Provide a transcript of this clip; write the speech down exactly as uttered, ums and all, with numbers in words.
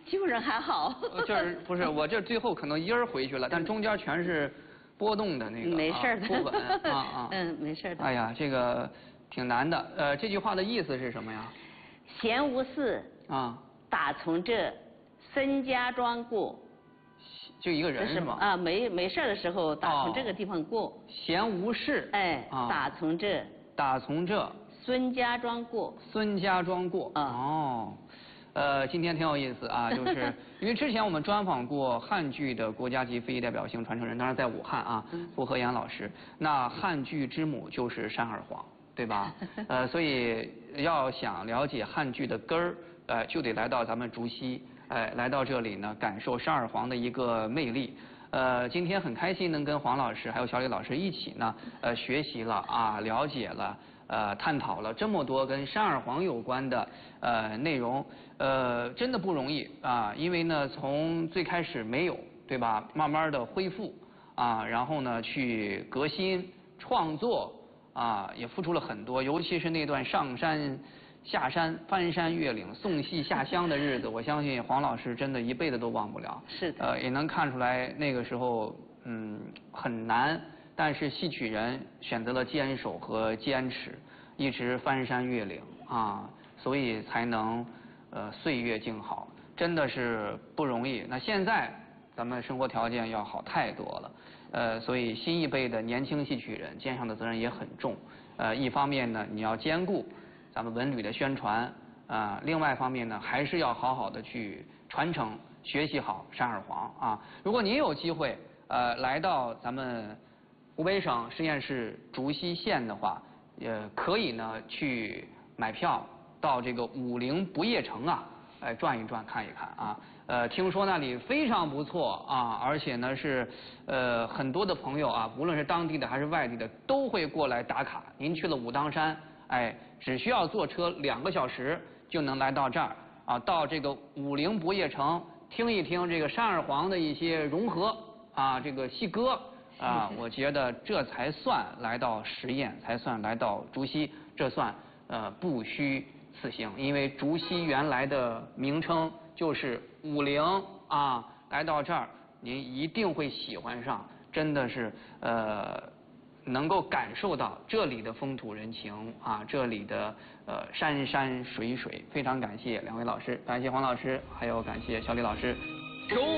基本上还好。 就是不是我这最后可能音儿回去了，但中间全是波动的那个， 没事的， 不稳啊啊。 嗯，没事的。 哎呀，这个挺难的。呃，这句话的意思是什么呀？ 闲无事啊， 打从这，孙家庄过。 就一个人是吗？ 啊，没没事的时候打从这个地方过。 闲无事。 哎，打从这。 打从这。 孙家庄过。 孙家庄过。哦。呃，今天挺有意思啊，就是因为之前我们专访过汉剧的国家级非遗代表性传承人，当然在武汉啊，傅和岩老师。那汉剧之母就是单二黄，对吧？呃，所以要想了解汉剧的根儿，呃，就得来到咱们竹溪，哎，来到这里呢，感受单二黄的一个魅力。呃，今天很开心能跟黄老师还有小李老师一起呢，呃，学习了啊，了解了。呃，探讨了这么多跟单二黄有关的呃内容，呃，真的不容易啊，因为呢，从最开始没有，对吧？慢慢的恢复啊，然后呢，去革新创作啊，也付出了很多，尤其是那段上山下山、翻山越岭、送戏下乡的日子，我相信黄老师真的一辈子都忘不了。 是的。 呃，也能看出来那个时候，嗯，很难。但是戏曲人选择了坚守和坚持，一直翻山越岭啊，所以才能呃岁月静好，真的是不容易。那现在咱们生活条件要好太多了，呃，所以新一辈的年轻戏曲人肩上的责任也很重。呃，一方面呢，你要兼顾咱们文旅的宣传啊、呃，另外一方面呢，还是要好好的去传承、学习好单二黄啊。如果您有机会呃来到咱们湖北省十堰市竹溪县的话，呃，可以呢去买票到这个武陵不夜城啊，哎转一转看一看啊。呃，听说那里非常不错啊，而且呢是呃很多的朋友啊，无论是当地的还是外地的，都会过来打卡。您去了武当山，哎，只需要坐车两个小时就能来到这儿啊，到这个武陵不夜城听一听这个单二黄的一些融合啊，这个戏歌。啊，我觉得这才算来到十堰，才算来到竹溪，这算呃不虚此行。因为竹溪原来的名称就是武陵啊，来到这儿您一定会喜欢上，真的是呃能够感受到这里的风土人情啊，这里的呃山山水水。非常感谢两位老师，感谢黄老师，还有感谢小李老师。中